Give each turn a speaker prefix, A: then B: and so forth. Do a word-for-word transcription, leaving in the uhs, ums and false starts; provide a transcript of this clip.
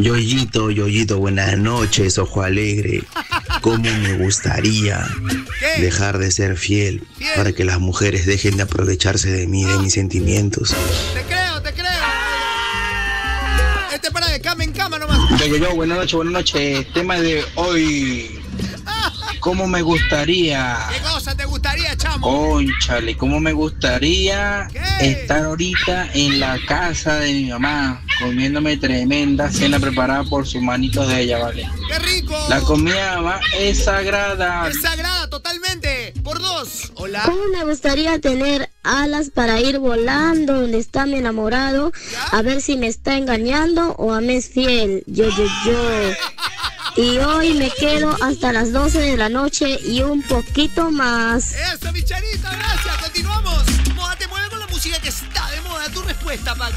A: Yoyito, Yoyito, buenas noches, ojo alegre. ¿Cómo me gustaría
B: ¿Qué?
A: dejar de ser fiel,
B: Fiel.
A: para que las mujeres dejen de aprovecharse de mí, de mis sentimientos?
B: Te creo, te creo. Este para de cama en cama nomás.
C: Yo, yo, yo, buenas noches, buenas noches. Tema de hoy. ¿Cómo me gustaría?
B: ¿Qué cosa te gustaría, chamo?
C: Cónchale, ¿cómo me gustaría
B: ¿Qué?
C: estar ahorita en la casa de mi mamá comiéndome tremenda cena preparada por sus manitos de ella, ¿vale?
B: ¡Qué rico!
C: La comida de mamá es sagrada.
B: Es sagrada totalmente. Por dos. Hola.
D: ¿Cómo me gustaría tener alas para ir volando donde está mi enamorado?
B: ¿Ya?
D: A ver si me está engañando o a mí es fiel. Yo, yo, yo. Y hoy me quedo hasta las doce de la noche y un poquito más.
B: Eso, mi Charito, gracias. Continuamos. Moda, te mueve con la música que está de moda. Tu respuesta, pa'